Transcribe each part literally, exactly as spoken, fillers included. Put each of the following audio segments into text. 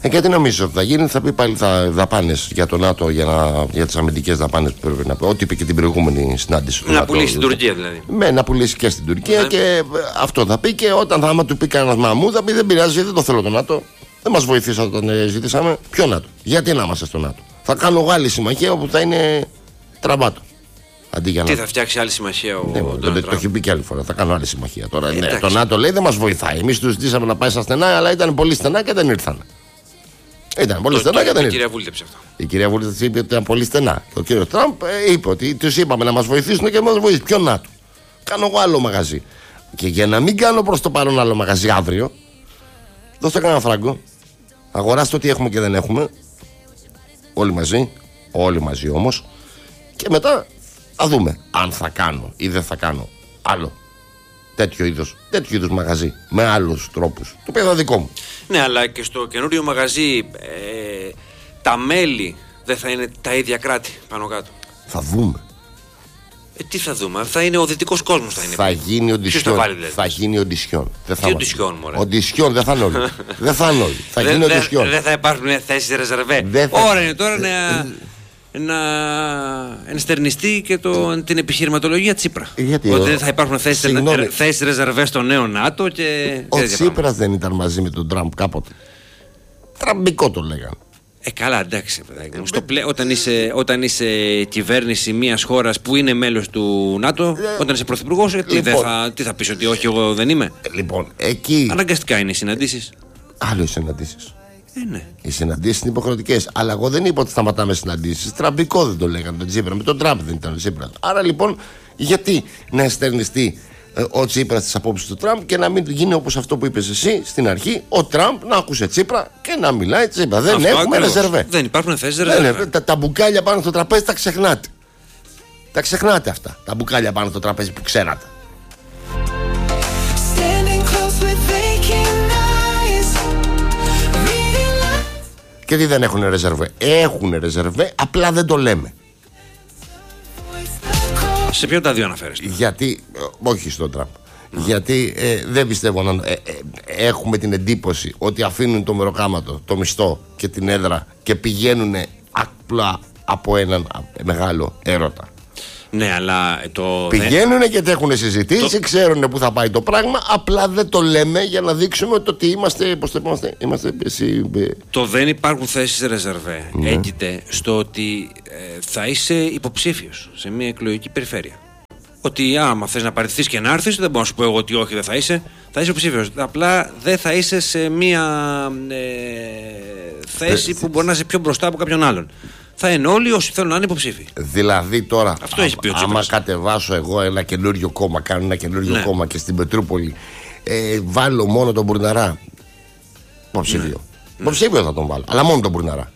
Ε, και τι νομίζεις ότι θα γίνει, θα πει πάλι θα δαπάνες για το ΝΑΤΟ, για, να, για τις αμυντικές δαπάνες που πρέπει να πει. Ό,τι είπε και την προηγούμενη συνάντηση. Να ΝΑΤΟ, πουλήσει στην Τουρκία δηλαδή. Ναι, να πουλήσει και στην Τουρκία ναι. Και αυτό θα πει. Και όταν θα άμα του πει κανένας μαμού, θα πει δεν πειράζει, δεν το θέλω το ΝΑΤΟ. Δεν μας βοηθήσατε όταν ε, ζητήσαμε. Ποιο ΝΑΤΟ, γιατί να είμαστε στο ΝΑΤΟ. Θα κάνω εγώ άλλη συμμαχία όπου θα είναι τραμπάτο. Αντί για Τι να... θα φτιάξει άλλη συμμαχία ο ναι, Ντόναλντ το έχει πει και άλλη φορά. Θα κάνω άλλη συμμαχία τώρα. Ε, ναι, το ΝΑΤΟ λέει δεν μας βοηθάει. Εμείς του ζητήσαμε να πάει στα στενά, αλλά ήταν πολύ στενά και δεν ήρθαν. Ήταν πολύ το, στενά και δεν ήρθαν. Η κυρία Βούλτεψε αυτό. Η κυρία Βούλτεψε είπε ότι ήταν πολύ στενά. Και ο κύριος Τραμπ ε, είπε ότι του είπαμε να μας βοηθήσουν και μας βοηθήσουν. Ποιο ΝΑΤΟ. Κάνω εγώ άλλο μαγαζί. Και για να μην κάνω προς το παρόν άλλο μαγαζί αύριο, δώστε κανένα φράγκο. Αγοράστε ό,τι έχουμε και δεν έχουμε. Όλοι μαζί. Όλοι μαζί όμως. Και μετά θα δούμε αν θα κάνω ή δεν θα κάνω άλλο τέτοιο είδος, τέτοιο είδους μαγαζί με άλλους τρόπους. Το οποίο είναι δικό μου. Ναι, αλλά και στο καινούριο μαγαζί ε, τα μέλη δεν θα είναι τα ίδια κράτη πάνω κάτω. Θα δούμε. Ε, τι θα δούμε, θα είναι ο δυτικός κόσμος. Θα, είναι θα γίνει οντισιόν. Δηλαδή. Θα γίνει οντισιόν. Τι οντισιόν, μωρέ. Οντισιόν δεν θα είναι όλοι. δεν θα είναι όλοι. Θα γίνει οντισιόν. Δεν θα υπάρχουν θέσεις ρεζερβέ. Ώρα είναι τώρα να. να ενστερνιστεί και το, την επιχειρηματολογία Τσίπρα. Γιατί ότι ο... δεν θα υπάρχουν θέσεις ρεζερβέ στο νέο ΝΑΤΟ και. Ο Τσίπρας δεν ήταν μαζί με τον Τραμπ κάποτε. Τραμπικό το λέγανε. Ε, καλά, εντάξει. Ε, στο πλέ, όταν, είσαι, όταν είσαι κυβέρνηση μιας χώρας που είναι μέλος του ΝΑΤΟ, ε, όταν είσαι πρωθυπουργός, ε, λοιπόν, τι, θα, τι θα πεις, ότι όχι, εγώ δεν είμαι. Λοιπόν, εκεί. Αναγκαστικά είναι οι συναντήσεις. Άλλο οι συναντήσεις. Ε, ναι. Οι συναντήσεις είναι υποχρεωτικές. Αλλά εγώ δεν είπα ότι σταματάμε συναντήσεις. Τραμπικό δεν το λέγανε τον Τσίπρα. Με τον Τραμπ δεν ήταν ο Τσίπρας. Άρα λοιπόν, γιατί να εστερνιστεί ε, ο Τσίπρας τις απόψεις του Τραμπ και να μην γίνει όπως αυτό που είπες εσύ στην αρχή, ο Τραμπ να άκουσε Τσίπρα και να μιλάει Τσίπρα. Δεν αυτό έχουμε ρεζερβέ. Δεν υπάρχουν θέσεις ρεζερβέ. Τα, τα μπουκάλια πάνω στο τραπέζι τα ξεχνάτε. Τα ξεχνάτε αυτά. Τα μπουκάλια πάνω στο τραπέζι που ξέρατε. Και τι δεν έχουν ρεζερβέ. Έχουν ρεζερβέ, απλά δεν το λέμε. Σε ποιο τα δύο αναφέρεστε? Γιατί, όχι στον Τραμπ. Mm. Γιατί ε, δεν πιστεύω να ε, ε, έχουμε την εντύπωση ότι αφήνουν το μεροκάματο, το μισθό και την έδρα και πηγαίνουν απλά από έναν μεγάλο έρωτα. Ναι, αλλά το. Πηγαίνουν και έχουν συζητήσει, το... ξέρουν πού θα πάει το πράγμα. Απλά δεν το λέμε για να δείξουμε ότι, ότι είμαστε. Πώς το είμαστε, είμαστε εσύ, το δεν υπάρχουν θέσεις ρεζερβέ. Ναι. Έγκυται στο ότι ε, θα είσαι υποψήφιος σε μια εκλογική περιφέρεια. Ότι άμα θες να παραιτηθείς και να έρθεις, δεν μπορώ να σου πω εγώ ότι όχι, δεν θα είσαι. Θα είσαι υποψήφιος. Απλά δεν θα είσαι σε μια ε, θέση που μπορεί να είσαι πιο μπροστά από κάποιον άλλον. Θα είναι όλοι όσοι θέλουν να είναι υποψήφοι. Δηλαδή τώρα, αυτό έχει πει ο άμα κατεβάσω εγώ ένα καινούριο κόμμα, κάνω ένα καινούριο ναι. κόμμα και στην Πετρούπολη ε, βάλω μόνο τον Μπουρναρά. Υποψήφιο. Ναι. Υποψήφιο θα τον βάλω, αλλά μόνο τον Μπουρναρά.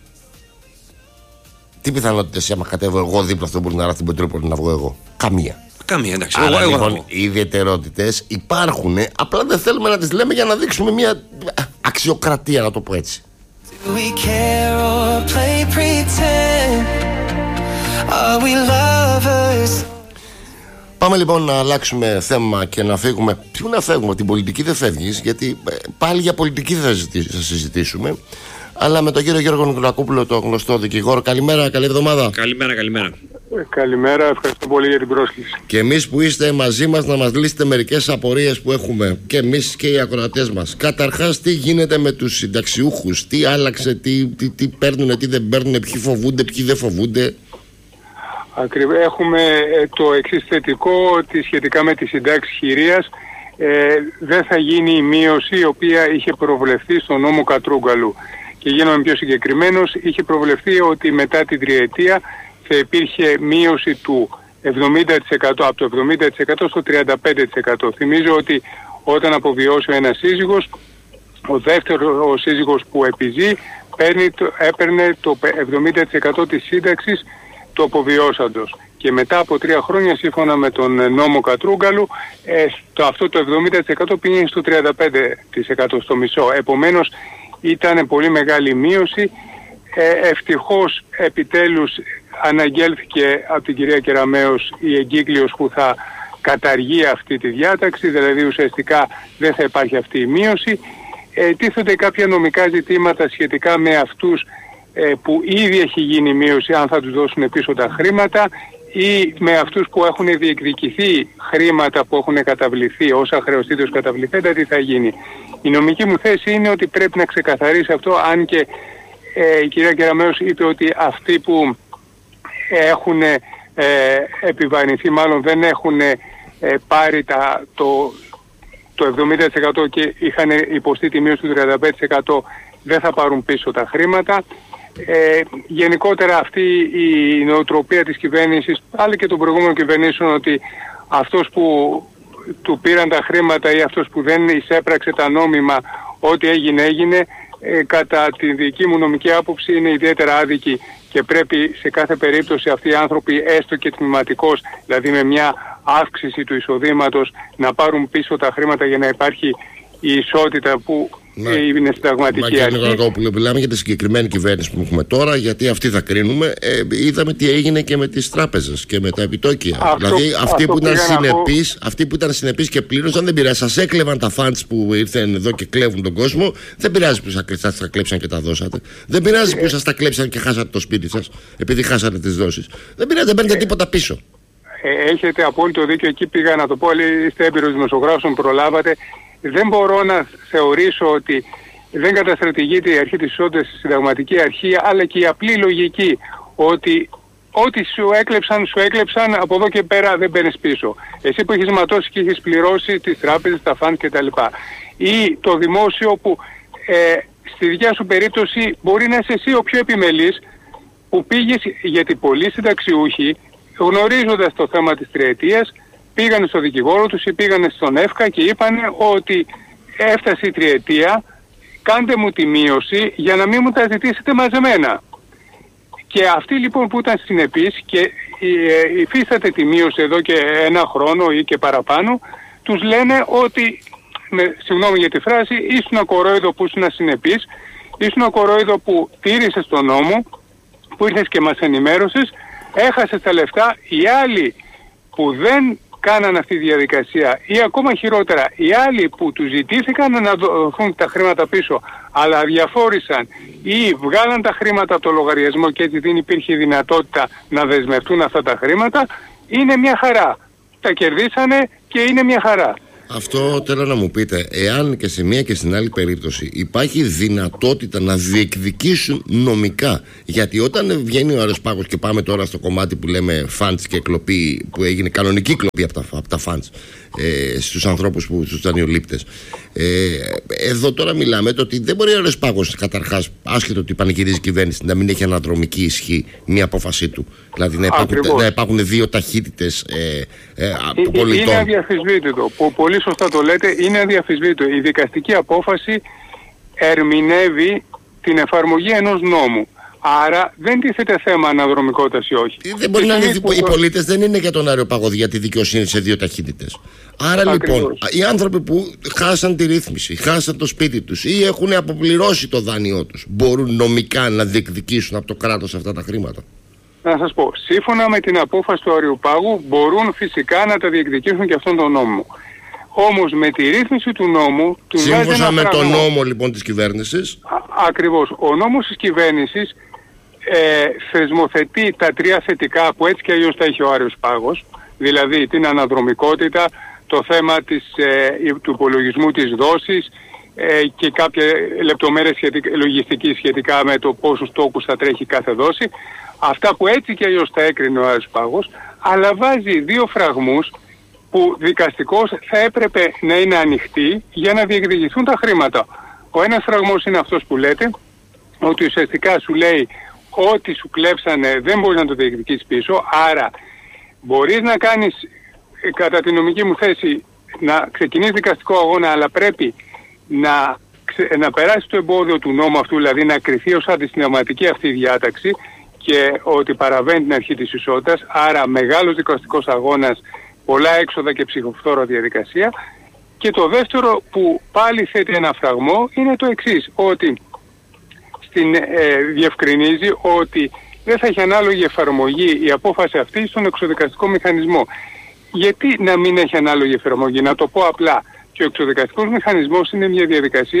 Τι πιθανότητες άμα κατέβω εγώ δίπλα στον Μπουρναρά στην Πετρούπολη να βγω εγώ? Καμία. Καμία, εντάξει. Άρα εγώ, λοιπόν εγώ οι ιδιαιτερότητες υπάρχουν, απλά δεν θέλουμε να τις λέμε για να δείξουμε μια αξιοκρατία, να το πω έτσι. We care or play pretend? Are we lovers? Πάμε λοιπόν να αλλάξουμε θέμα και να φύγουμε. Πού να φεύγουμε, την πολιτική δεν φεύγεις, γιατί πάλι για πολιτική θα συζητήσουμε. Αλλά με τον κύριο Γιώργο Νικολακόπουλο, το γνωστό δικηγόρο. Καλημέρα, καλή εβδομάδα. Καλημέρα, καλημέρα. Ε, καλημέρα, ευχαριστώ πολύ για την πρόσκληση. Και εμείς που είστε μαζί μας να μας λύσετε μερικές απορίες που έχουμε και εμείς και οι ακροατές μας. Καταρχάς, τι γίνεται με τους συνταξιούχους, τι άλλαξε, τι, τι, τι παίρνουν, τι δεν παίρνουν, ποιοι φοβούνται, ποιοι δεν φοβούνται. Ακριβώς. Έχουμε ε, το εξής θετικό, ότι σχετικά με τη συντάξη χειρίας ε, δεν θα γίνει η μείωση η οποία είχε προβλεφθεί στον νόμο Κατρούγκαλου. Και γίνομαι πιο συγκεκριμένος, είχε προβλεφθεί ότι μετά την τριετία θα υπήρχε μείωση του εβδομήντα τοις εκατό, από το εβδομήντα τοις εκατό στο τριάντα πέντε τοις εκατό. Θυμίζω ότι όταν αποβιώσει ο ένας σύζυγος, ο δεύτερος σύζυγος που επιζεί παίρνει, έπαιρνε το εβδομήντα τοις εκατό της σύνταξης του αποβιώσαντος. Και μετά από τρία χρόνια, σύμφωνα με τον νόμο Κατρούγκαλου, ε, το, αυτό το εβδομήντα τοις εκατό πήγαινε στο τριάντα πέντε τοις εκατό, στο μισό. Επομένως, ήταν πολύ μεγάλη μείωση. Ε, ευτυχώς επιτέλους αναγγέλθηκε από την κυρία Κεραμέως η εγκύκλειος που θα καταργεί αυτή τη διάταξη, δηλαδή ουσιαστικά δεν θα υπάρχει αυτή η μείωση. ε, τίθονται κάποια νομικά ζητήματα σχετικά με αυτούς ε, που ήδη έχει γίνει μείωση, αν θα τους δώσουν πίσω τα χρήματα, ή με αυτούς που έχουν διεκδικηθεί χρήματα που έχουν καταβληθεί, όσα χρεωστήτως καταβληθέντα, τι θα γίνει. Η νομική μου θέση είναι ότι πρέπει να ξεκαθαρίσει αυτό, αν και ε, η κυρία Κεραμέως είπε ότι αυτοί που έχουν ε, επιβαρυνθεί, μάλλον δεν έχουν ε, πάρει τα, το, το εβδομήντα τοις εκατό και είχαν υποστεί τη μείωση του τριάντα πέντε τοις εκατό, δεν θα πάρουν πίσω τα χρήματα. Ε, γενικότερα αυτή η νοοτροπία της κυβέρνησης, αλλά και των προηγούμενων κυβερνήσεων, ότι αυτός που του πήραν τα χρήματα ή αυτός που δεν εισέπραξε τα νόμιμα, ό,τι έγινε έγινε, ε, κατά τη δική μου νομική άποψη είναι ιδιαίτερα άδικη και πρέπει σε κάθε περίπτωση αυτοί οι άνθρωποι, έστω και τμηματικώς, δηλαδή με μια αύξηση του εισοδήματος, να πάρουν πίσω τα χρήματα για να υπάρχει η ισότητα που ναι. είναι συνταγματική αρχή. Κύριε Νικολακόπουλε, μιλάμε για τη συγκεκριμένη κυβέρνηση που έχουμε τώρα, γιατί αυτή θα κρίνουμε. Ε, είδαμε τι έγινε και με τις τράπεζες και με τα επιτόκια. Αυτό, δηλαδή αυτοί που, ήταν συνεπείς, πω... αυτοί που ήταν συνεπείς και πλήρωσαν, δεν πειράζει. Σας έκλεβαν τα φαντς που ήρθαν εδώ και κλέβουν τον κόσμο. Δεν πειράζει που σας τα κλέψαν και τα δώσατε. Δεν πειράζει που σας τα κλέψαν και χάσατε το σπίτι σας, επειδή χάσατε τις δόσεις. Δεν πειράζει, δεν παίρνετε τίποτα πίσω. Έχετε απόλυτο δίκιο. Εκεί πήγα να το πω, είστε έμπειρος δημοσιογράφος, προλάβατε. Δεν μπορώ να θεωρήσω ότι δεν καταστρατηγείται η αρχή της ισότητας στη συνταγματική αρχή, αλλά και η απλή λογική ότι ό,τι σου έκλεψαν, σου έκλεψαν, από εδώ και πέρα δεν παίρνεις πίσω. Εσύ που έχεις ματώσει και έχεις πληρώσει τις τράπεζες, τα φαντ κτλ. Ή το δημόσιο που ε, στη δικιά σου περίπτωση μπορεί να είσαι εσύ ο πιο επιμελής, που πήγες, γιατί πολλοί συνταξιούχοι, γνωρίζοντας το θέμα της τριετίας, πήγανε στο δικηγόρο τους ή πήγανε στον ΕΦΚΑ και είπανε ότι έφτασε η τριετία, κάντε μου τη μείωση για να μην μου τα ζητήσετε μαζεμένα. Και αυτοί λοιπόν που ήταν συνεπείς και υφίσταται τη μείωση εδώ και ένα χρόνο ή και παραπάνω, τους λένε ότι, με, συγγνώμη για τη φράση, ήσουν ακορόιδο που ήσουν συνεπείς, ήσουν ακορόιδο που τήρησες τον νόμο, που ήρθες και μας ενημέρωσες, έχασες τα λεφτά. Οι άλλοι που δεν κάναν αυτή τη διαδικασία, ή ακόμα χειρότερα οι άλλοι που τους ζητήθηκαν να δοθούν τα χρήματα πίσω, αλλά διαφόρησαν ή βγάλαν τα χρήματα από το λογαριασμό και έτσι δεν υπήρχε δυνατότητα να δεσμευτούν αυτά τα χρήματα, είναι μια χαρά. Τα κερδίσανε και είναι μια χαρά. Αυτό θέλω να μου πείτε, εάν και σε μία και στην άλλη περίπτωση υπάρχει δυνατότητα να διεκδικήσουν νομικά, γιατί όταν βγαίνει ο αεροσπάγος, και πάμε τώρα στο κομμάτι που λέμε funds και κλοπή, που έγινε κανονική κλοπή από τα, από τα funds ε, στους ανθρώπους, που, στους δανειολήπτες, ε, εδώ τώρα μιλάμε το ότι δεν μπορεί ο αεροσπάγος, καταρχάς, άσχετο ότι πανηγυρίζει η κυβέρνηση, να μην έχει αναδρομική ισχύ μια απόφασή του, δηλαδή να υπάρχουν, να υπάρχουν δύο ταχύτητες ε, ε, πολιτών. Είναι αδιαφυσβήτητο. Πολύ σωστά το λέτε, είναι αδιαφυσβήτητο. Η δικαστική απόφαση ερμηνεύει την εφαρμογή ενός νόμου. Άρα δεν τίθεται θέμα αναδρομικότητας ή όχι. Δεν μπορεί να είναι, που... Οι πολίτες δεν είναι για τον αεροπαγό, για τη δικαιοσύνη σε δύο ταχύτητες. Άρα ακριβώς. Λοιπόν, οι άνθρωποι που χάσαν τη ρύθμιση, χάσαν το σπίτι τους ή έχουν αποπληρώσει το δάνειό τους, μπορούν νομικά να διεκδικήσουν από το κράτος αυτά τα χρήματα. Να σας πω, σύμφωνα με την απόφαση του Αριοπάγου μπορούν φυσικά να τα διεκδικήσουν και αυτόν τον νόμο. Όμως με τη ρύθμιση του νόμου... Σύμφωνα με τον νόμο λοιπόν της κυβέρνησης. Α, ακριβώς. Ο νόμος της κυβέρνησης ε, θεσμοθετεί τα τρία θετικά που έτσι και αλλιώς τα έχει ο Άριος Πάγος, δηλαδή την αναδρομικότητα, το θέμα της, ε, του υπολογισμού της δόσης ε, και κάποια λεπτομέρειες σχετικά, λογιστική σχετικά με το πόσους τόκους θα τρέχει κάθε δόση. Αυτά που έτσι και αλλιώς τα έκρινε ο Άριος Πάγος, αλλά βάζει δύο φραγμούς που δικαστικώς θα έπρεπε να είναι ανοιχτοί για να διεκδικηθούν τα χρήματα. Ο ένας φραγμός είναι αυτός που λέτε, ότι ουσιαστικά σου λέει ό,τι σου κλέψανε δεν μπορείς να το διεκδικήσεις πίσω, άρα μπορείς να κάνεις, κατά τη νομική μου θέση, να ξεκινήσεις δικαστικό αγώνα, αλλά πρέπει να, να περάσει το εμπόδιο του νόμου αυτού, δηλαδή να κριθεί ως αντισυνταγματική αυτή η διάταξη και ότι παραβαίνει την αρχή της ισότητας, άρα μεγάλος δικαστικός αγώνας, πολλά έξοδα και ψυχοφθόρα διαδικασία. Και το δεύτερο που πάλι θέτει ένα φραγμό είναι το εξής, ότι στην, ε, διευκρινίζει ότι δεν θα έχει ανάλογη εφαρμογή η απόφαση αυτή στον εξωδικαστικό μηχανισμό. Γιατί να μην έχει ανάλογη εφαρμογή? Να το πω απλά, και ο εξωδικαστικός μηχανισμός είναι μια διαδικασία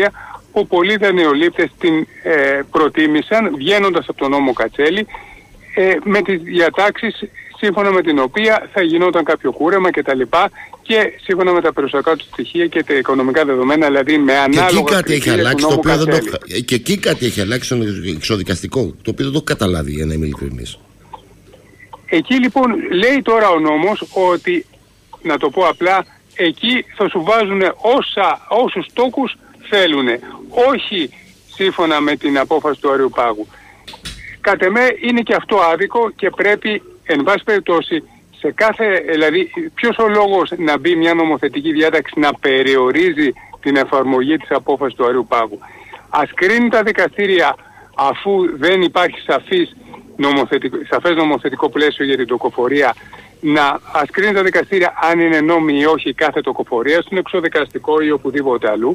που πολλοί δανειολήπτες την ε, προτίμησαν βγαίνοντας από τον νόμο Κατσέλη ε, με τις διατάξεις σύμφωνα με την οποία θα γινόταν κάποιο κούρεμα κτλ. Και σύμφωνα με τα περιουσιακά του στοιχεία και τα οικονομικά δεδομένα, δηλαδή με ανάλογα κριτήρια του νόμου Κατσέλη. Το, και εκεί κάτι έχει αλλάξει στον εξοδικαστικό, το οποίο δεν το έχω καταλάβει, για να είμαι ειλικρινής. Εκεί λοιπόν λέει τώρα ο νόμος ότι, να το πω απλά, εκεί θα σου βάζουν όσα, όσους τόκους θέλουν, όχι σύμφωνα με την απόφαση του Αριουπάγου. Κατ' εμέ είναι και αυτό άδικο και πρέπει, εν πάση περιπτώσει, σε κάθε, δηλαδή ποιος ο λόγος να μπει μια νομοθετική διάταξη να περιορίζει την εφαρμογή της απόφασης του Αριουπάγου. Ας κρίνουν τα δικαστήρια, αφού δεν υπάρχει σαφής νομοθετικό, σαφές νομοθετικό πλαίσιο για την τοκοφορία, να ας κρίνουν τα δικαστήρια αν είναι νόμιμη ή όχι κάθε τοκοφορία, στον εξοδικαστικό ή οπουδήποτε αλλού.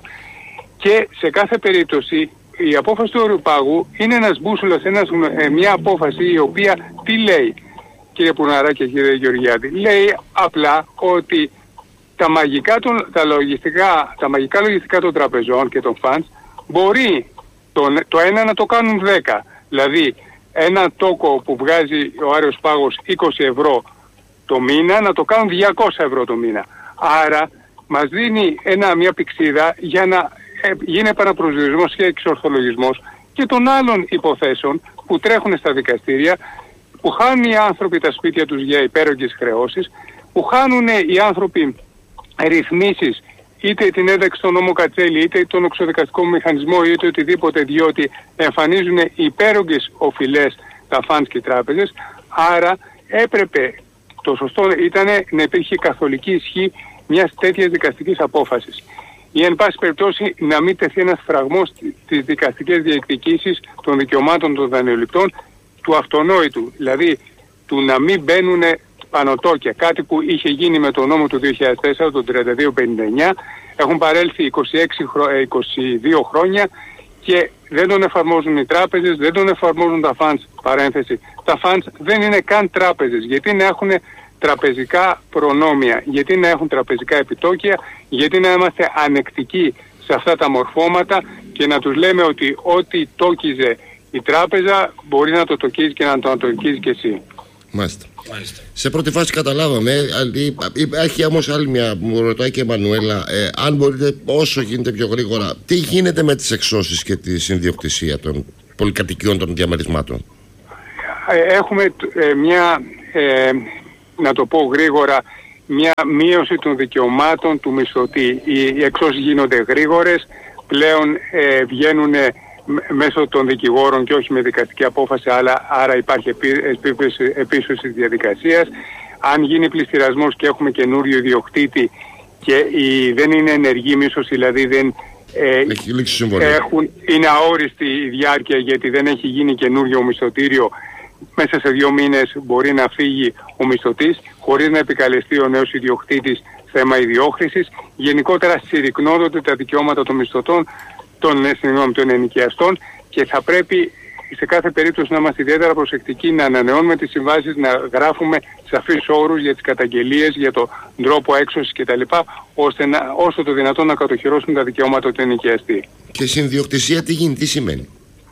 Και σε κάθε περίπτωση η απόφαση του Αριουπάγου είναι ένας μπούσουλας, ένας, ε, μια απόφαση η οποία τι λέει, κύριε Πουναρά και κύριε Γεωργιάδη? Λέει απλά ότι τα μαγικά, των, τα, λογιστικά, τα μαγικά λογιστικά των τραπεζών και των funds μπορεί το, το ένα να το κάνουν δέκα. Δηλαδή ένα τόκο που βγάζει ο Άριος Πάγος είκοσι ευρώ το μήνα να το κάνουν διακόσια ευρώ το μήνα. Άρα μας δίνει ένα, μια πηξίδα για να ε, γίνει επαναπροσδιορισμός και εξορθολογισμός και των άλλων υποθέσεων που τρέχουν στα δικαστήρια, που χάνουν οι άνθρωποι τα σπίτια τους για υπέρογγες χρεώσεις, που χάνουν οι άνθρωποι ρυθμίσεις, είτε την ένταξη στον νόμο Κατσέλη, είτε τον εξοδικαστικό μηχανισμό, είτε οτιδήποτε, διότι εμφανίζουν υπέρογγες οφειλές τα φαντς και οι τράπεζες. Άρα έπρεπε, το σωστό ήταν να υπήρχε καθολική ισχύ μιας τέτοιας δικαστικής απόφασης. Ή εν πάση περιπτώσει να μην τεθεί ένας φραγμός στις δικαστικές διεκδικήσεις των δικαιωμάτων των δανειοληπτών, του αυτονόητου, δηλαδή του να μην μπαίνουν πανωτόκια, κάτι που είχε γίνει με τον νόμο του δύο χιλιάδες τέσσερα, τον τριάντα δύο πενήντα εννιά, έχουν παρέλθει είκοσι έξι, είκοσι δύο χρόνια και δεν τον εφαρμόζουν οι τράπεζες, δεν τον εφαρμόζουν τα funds, παρένθεση. Τα funds δεν είναι καν τράπεζες, γιατί να έχουν τραπεζικά προνόμια, γιατί να έχουν τραπεζικά επιτόκια, γιατί να είμαστε ανεκτικοί σε αυτά τα μορφώματα και να τους λέμε ότι ό,τι τόκιζε η τράπεζα μπορεί να το τοκίζει και να το τοκίζει και εσύ. Μάλιστα. Μάλιστα. Σε πρώτη φάση καταλάβαμε. Υπάρχει όμως άλλη μια, μου ρωτάει και η Μανουέλα, ε, αν μπορείτε όσο γίνεται πιο γρήγορα, τι γίνεται με τις εξώσεις και τη συνδιοκτησία των πολυκατοικιών των διαμερισμάτων? Έχουμε ε, μια, ε, να το πω γρήγορα, μια μείωση των δικαιωμάτων του μισθωτή. Οι, οι εξώσεις γίνονται γρήγορες, πλέον ε, βγαίνουν μέσω των δικηγόρων και όχι με δικαστική απόφαση, αλλά άρα υπάρχει επίσωση της διαδικασίας. Αν γίνει πληστηρασμός και έχουμε καινούριο ιδιοκτήτη και η, δεν είναι ενεργή μίσθωση, δηλαδή δεν ε, έχουν, είναι αόριστη η διάρκεια γιατί δεν έχει γίνει καινούριο μισθωτήριο, μέσα σε δύο μήνες μπορεί να φύγει ο μισθωτής χωρίς να επικαλεστεί ο νέος ιδιοκτήτης θέμα ιδιόχρησης. Γενικότερα συρρυκνώνονται τα δικαιώματα των μισθωτών, των, συγγνώμη, των ενοικιαστών, και θα πρέπει σε κάθε περίπτωση να είμαστε ιδιαίτερα προσεκτικοί, να ανανεώνουμε τις συμβάσεις, να γράφουμε σαφείς όρους για τις καταγγελίες, για τον τρόπο έξωσης κτλ, ώστε να, όσο το δυνατόν να κατοχυρώσουν τα δικαιώματα του ενοικιαστή. Και συνδιοκτησία τι γίνει, τι σημαίνει?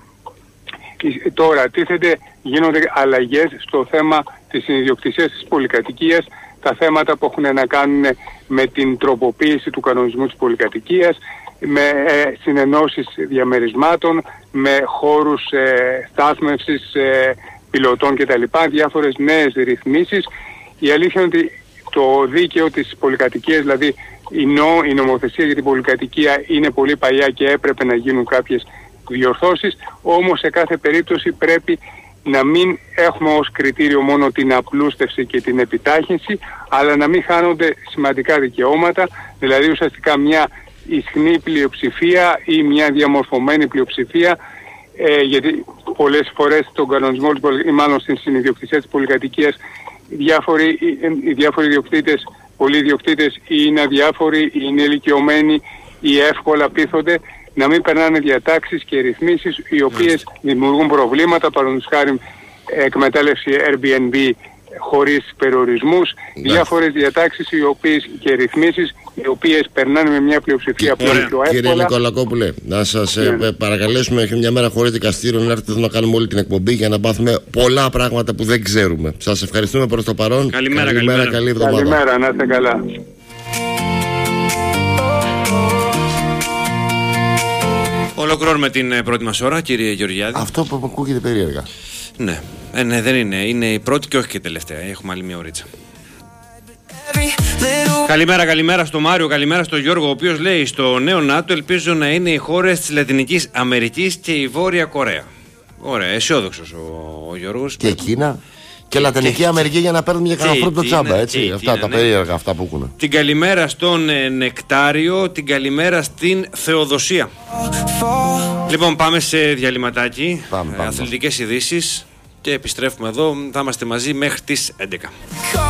Τώρα τίθεται, γίνονται αλλαγές στο θέμα της συνδιοκτησίας της πολυκατοικίας, τα θέματα που έχουν να κάνουν με την τροποποίηση του κανονισμού της πολυκατοικίας, με ε, συνενώσεις διαμερισμάτων, με χώρους ε, στάθμευσης ε, πιλωτών κτλ. Διάφορες νέες ρυθμίσεις. Η αλήθεια είναι ότι το δίκαιο της πολυκατοικίας, δηλαδή η, νο, η νομοθεσία για την πολυκατοικία είναι πολύ παλιά και έπρεπε να γίνουν κάποιες διορθώσεις, όμως σε κάθε περίπτωση πρέπει να μην έχουμε ως κριτήριο μόνο την απλούστευση και την επιτάχυνση, αλλά να μην χάνονται σημαντικά δικαιώματα, δηλαδή ουσιαστικά μια ισχνή πλειοψηφία ή μια διαμορφωμένη πλειοψηφία, ε, γιατί πολλές φορές στον κανονισμό ή μάλλον στην συνειδιοκτησία της πολυκατοικίας οι διάφοροι, οι διάφοροι ιδιοκτήτες, πολλοί ιδιοκτήτες είναι αδιάφοροι, είναι ηλικιωμένοι ή εύκολα πείθονται, να μην περνάνε διατάξεις και ρυθμίσεις οι οποίες δημιουργούν προβλήματα, παραδείγματος χάρη εκμετάλλευση Airbnb χωρίς περιορισμούς, διάφορες διατάξεις οι οποίες και ρυθμίσεις οι οποίες περνάνε με μια πλειοψηφία πολύ πιο εύκολα. Κύριε Νικολακόπουλε, να σας ε, ναι. παρακαλέσουμε μια μέρα χωρίς δικαστήριο να έρθετε εδώ να κάνουμε όλη την εκπομπή για να μάθουμε πολλά πράγματα που δεν ξέρουμε. Σας ευχαριστούμε προς το παρόν. Καλημέρα, καλημέρα, καλημέρα. καλή εβδομάδα. Καλημέρα, να είστε καλά. Ολοκληρώνουμε την πρώτη μας ώρα, κύριε Γεωργιάδη. Αυτό που ακούγεται περίεργα. Ναι. Ε, ναι, δεν είναι. Είναι η πρώτη και όχι και η τελευταία. Έχουμε άλλη μια ωρίτσα. Καλημέρα, καλημέρα στο Μάριο, καλημέρα στο Γιώργο, ο οποίος λέει: στο νέο ΝΑΤΟ ελπίζω να είναι οι χώρες της Λατινικής Αμερικής και η Βόρεια Κορέα. Ωραία, αισιόδοξος ο, ο Γιώργος. Και Κίνα. Και Λατινική και, Αμερική για να παίρνουν για κανένα φρούτο τσάμπα, έτσι. Αυτά Κίνα, τα ναι. περίεργα αυτά που έχουν. Την καλημέρα στον ε, Νεκτάριο, την καλημέρα στην Θεοδοσία. Λοιπόν, πάμε σε διαλυματάκι. Πάμε, πάμε, αθλητικές ειδήσεις και επιστρέφουμε εδώ. Θα είμαστε μαζί μέχρι τις έντεκα.